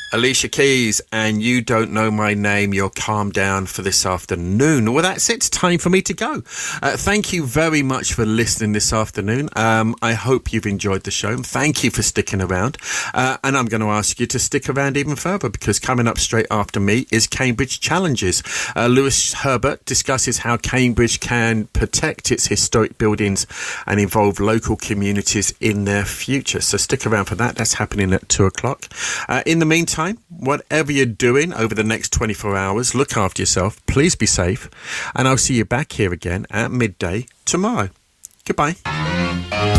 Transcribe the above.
Alicia Keys, and You Don't Know My Name. You're calmed down for this afternoon. Well, that's it. It's time for me to go. Thank you very much for listening this afternoon. I hope you've enjoyed the show. Thank you for sticking around. And I'm going to ask you to stick around even further, because coming up straight after me is Cambridge Challenges. Lewis Herbert discusses how Cambridge can protect its historic buildings and involve local communities in their future. So stick around for that. That's happening at 2:00. In the meantime, whatever you're doing over the next 24 hours, look after yourself. Please be safe. And I'll see you back here again at midday tomorrow. Goodbye.